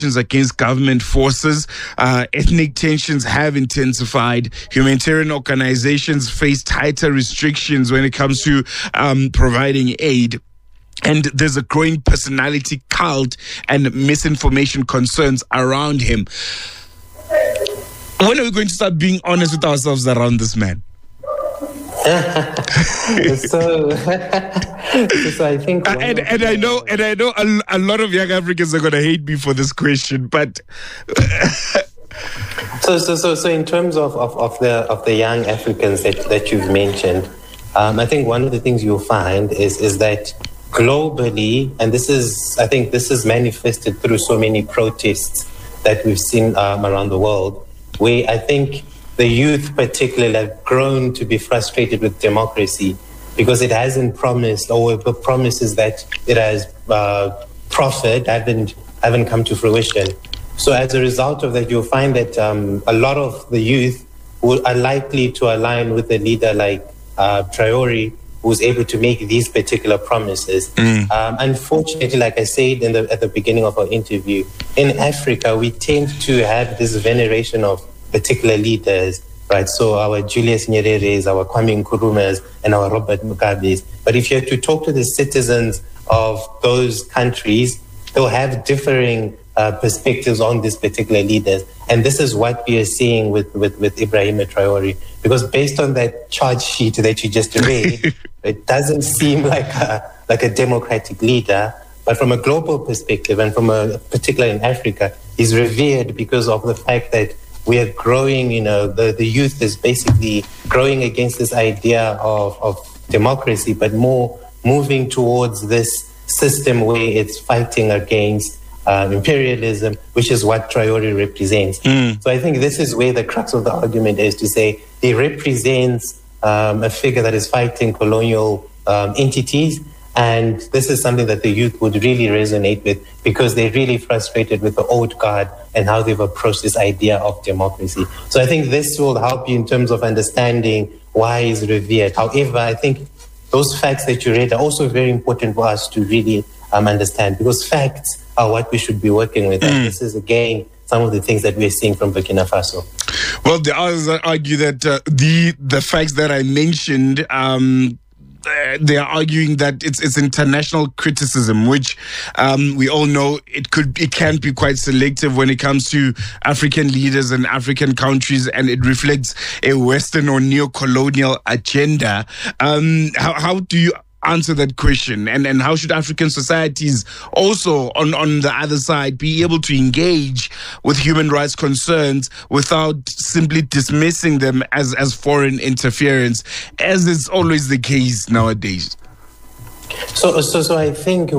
against government forces. Ethnic tensions have intensified. Humanitarian organizations face tighter restrictions when it comes to providing aid. And there's a growing personality cult and misinformation concerns around him. When are we going to start being honest with ourselves around this man? so I think, and I know a lot of young Africans are going to hate me for this question, but so in terms of the young Africans that you've mentioned, I think one of the things you'll find is that globally, and this is manifested through so many protests that we've seen around the world, where I think the youth particularly have grown to be frustrated with democracy because it hasn't promised, or the promises that it has proffered haven't come to fruition. So as a result of that, you'll find that a lot of the youth are likely to align with a leader like Traore, who's able to make these particular promises. Unfortunately, like I said at the beginning of our interview, in Africa, we tend to have this veneration of particular leaders, right? So our Julius Nyereres, our Kwame Nkrumahs, and our Robert Mugabes. But if you have to talk to the citizens of those countries, they'll have differing perspectives on these particular leaders. And this is what we are seeing with Ibrahim Traore. Because based on that charge sheet that you just read, it doesn't seem like a democratic leader. But from a global perspective, and from particularly in Africa, he's revered because of the fact that we are growing, the youth is basically growing against this idea of democracy, but more moving towards this system where it's fighting against imperialism, which is what Traore represents. So I think this is where the crux of the argument is, to say he represents a figure that is fighting colonial entities. And this is something that the youth would really resonate with, because they're really frustrated with the old guard and how they've approached this idea of democracy. So I think this will help you in terms of understanding why he's revered. However, I think those facts that you read are also very important for us to really understand, because facts are what we should be working with. And this is, again, some of the things that we're seeing from Burkina Faso. Well, the others argue that the facts that I mentioned, they are arguing that it's international criticism, which we all know it can be quite selective when it comes to African leaders and African countries, and it reflects a Western or neo-colonial agenda. How do you answer that question, and how should African societies also on the other side be able to engage with human rights concerns without simply dismissing them as foreign interference, as is always the case nowadays? So I think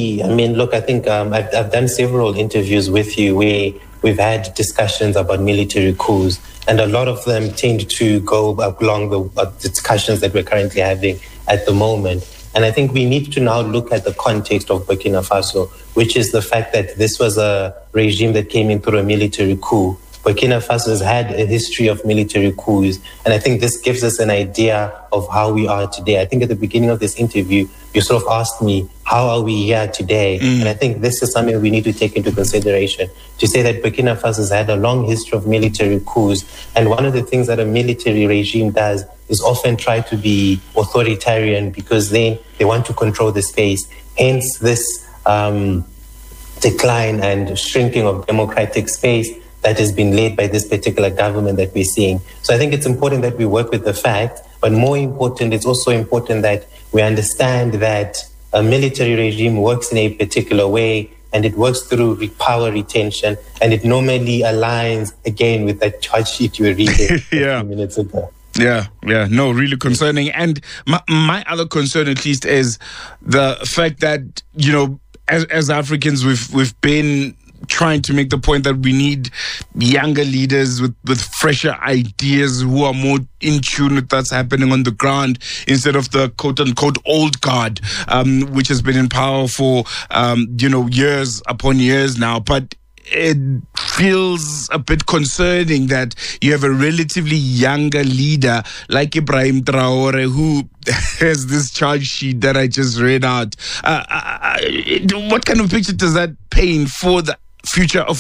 I've done several interviews with you where we've had discussions about military coups, and a lot of them tend to go along the discussions that we're currently having at the moment. And I think we need to now look at the context of Burkina Faso, which is the fact that this was a regime that came in through a military coup. Burkina Faso has had a history of military coups, and I think this gives us an idea of how we are today. I think at the beginning of this interview, you sort of asked me, how are we here today? And I think this is something we need to take into consideration, to say that Burkina Faso has had a long history of military coups. And one of the things that a military regime does is often try to be authoritarian, because then they want to control the space. Hence this decline and shrinking of democratic space that has been led by this particular government that we're seeing. So I think it's important that we work with the fact, but more important, it's also important that we understand that a military regime works in a particular way, and it works through power retention, and it normally aligns, again, with that charge sheet you were reading a few minutes ago. Yeah, no, really concerning. And my other concern, at least, is the fact that, as Africans, we've been trying to make the point that we need younger leaders with fresher ideas, who are more in tune with what's happening on the ground, instead of the quote-unquote old guard, which has been in power for, years upon years now. But it feels a bit concerning that you have a relatively younger leader like Ibrahim Traore, who has this charge sheet that I just read out. What kind of picture does that paint for the future of